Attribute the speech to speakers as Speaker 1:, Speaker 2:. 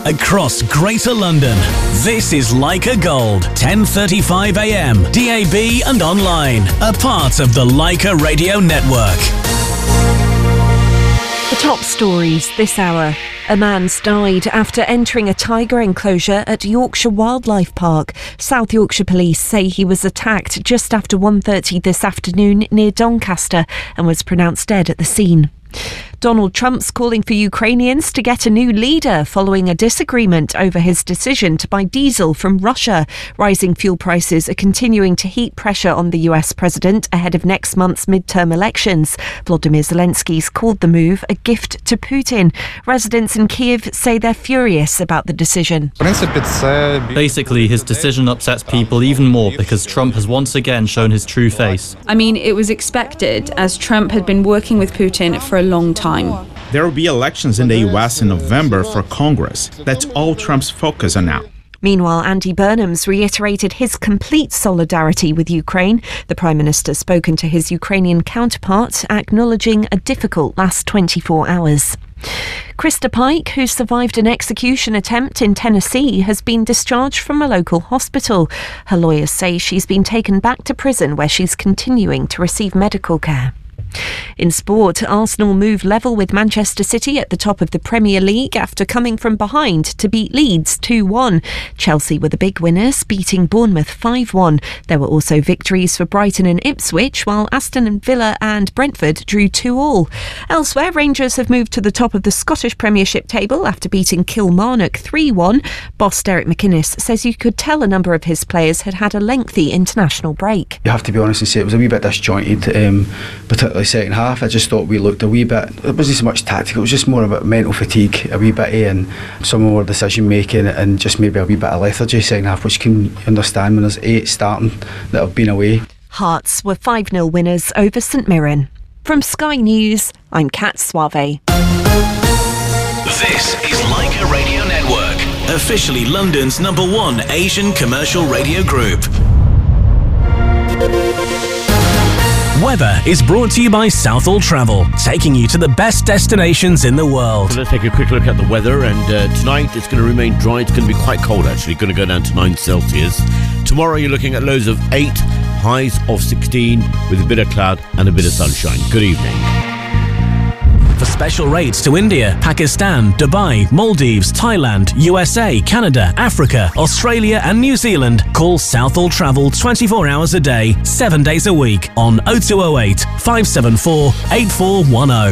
Speaker 1: across Greater London. This is Leica Gold, 10:35 a.m, DAB and online. A part of the Leica Radio Network.
Speaker 2: The top stories this hour. A man's died after entering a tiger enclosure at Yorkshire Wildlife Park. South Yorkshire Police say he was attacked just after 1:30 this afternoon near Doncaster and was pronounced dead at the scene. Donald Trump's calling for Ukrainians to get a new leader following a disagreement over his decision to buy diesel from Russia. Rising fuel prices are continuing to heap pressure on the US president ahead of next month's midterm elections. Volodymyr Zelensky's called the move a gift to Putin. Residents in Kyiv say they're furious about the decision.
Speaker 3: Basically, his decision upsets people even more because Trump has once again shown his true face.
Speaker 4: I mean, it was expected, as Trump had been working with Putin for a long time.
Speaker 5: There will be elections in the US in November for Congress. That's all Trump's focus on now.
Speaker 2: Meanwhile, Andy Burnham's reiterated his complete solidarity with Ukraine. The Prime Minister's spoken to his Ukrainian counterpart, acknowledging a difficult last 24 hours. Krista Pike, who survived an execution attempt in Tennessee, has been discharged from a local hospital. Her lawyers say she's been taken back to prison where she's continuing to receive medical care. In sport, Arsenal move level with Manchester City at the top of the Premier League after coming from behind to beat Leeds 2-1. Chelsea were the big winners, beating Bournemouth 5-1. There were also victories for Brighton and Ipswich, while Aston Villa and Brentford drew 2-2. Elsewhere, Rangers have moved to the top of the Scottish Premiership table after beating Kilmarnock 3-1. Boss Derek McInnes says you could tell a number of his players had had a lengthy international break.
Speaker 6: You have to be honest and say it was a wee bit disjointed, particularly second half. I just thought we looked a wee bit, it wasn't so much tactical, it was just more about mental fatigue, a wee bit and some more decision making and just maybe a wee bit of lethargy second half, which can understand when there's 8 starting that have been away.
Speaker 2: Hearts were 5-0 winners over St Mirren. From Sky News, I'm Kat Suave.
Speaker 1: This is Leica Radio Network, officially London's #1 Asian commercial radio group. Weather is brought to you by Southall Travel, taking you to the best destinations in the world.
Speaker 7: Let's take a quick look at the weather, and tonight it's going to remain dry. It's going to be quite cold actually, going to go down to 9 Celsius. Tomorrow you're looking at lows of 8, highs of 16 with a bit of cloud and a bit of sunshine. Good evening.
Speaker 1: For special rates to India, Pakistan, Dubai, Maldives, Thailand, USA, Canada, Africa, Australia and New Zealand, call Southall Travel 24 hours a day, 7 days a week on 0208 574 8410.